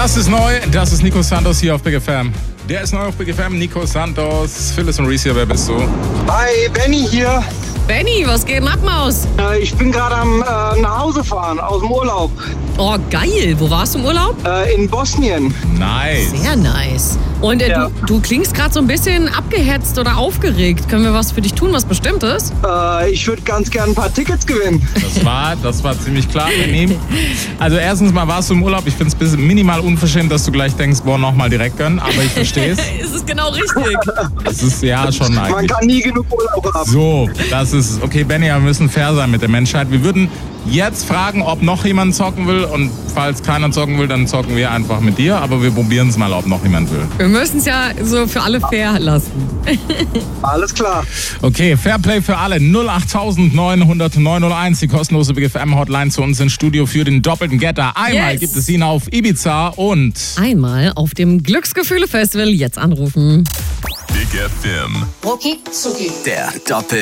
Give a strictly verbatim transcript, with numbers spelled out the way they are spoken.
Das ist neu, das ist Nico Santos hier auf Big F M. Der ist neu auf Big F M, Nico Santos. Phyllis und Reese hier, wer bist du? Hi, Benny hier. Benny, was geht ab, Maus? Äh, ich bin gerade am äh, nach Hause fahren, aus dem Urlaub. Oh, geil. Wo warst du im Urlaub? Äh, in Bosnien. Nice. Sehr nice. Und äh, Ja. du, du klingst gerade so ein bisschen abgehetzt oder aufgeregt. Können wir was für dich tun, was Bestimmtes? Äh, ich würde ganz gern ein paar Tickets gewinnen. Das war, das war ziemlich klar. Wir nehmen. Also erstens mal warst du im Urlaub. Ich finde es ein bisschen minimal unverschämt, dass du gleich denkst, boah, nochmal direkt gönnen. Aber ich verstehe es. Ist es genau richtig? Das ist ja schon Man eigentlich. kann nie genug Urlaub haben. So, das ist, okay, Benny, wir müssen fair sein mit der Menschheit. Wir würden jetzt fragen, ob noch jemand zocken will, und falls keiner zocken will, dann zocken wir einfach mit dir, aber wir probieren es mal, ob noch jemand will. Wir müssen es ja so für alle fair lassen. Alles klar. Okay, Fairplay für alle. null acht neun null null neun null eins, die kostenlose Big F M-Hotline zu uns ins Studio für den doppelten Getter. Einmal Yes. gibt es ihn auf Ibiza und... Einmal auf dem Glücksgefühle-Festival jetzt anrufen. Big F M. Rucki Zucki. Der Doppel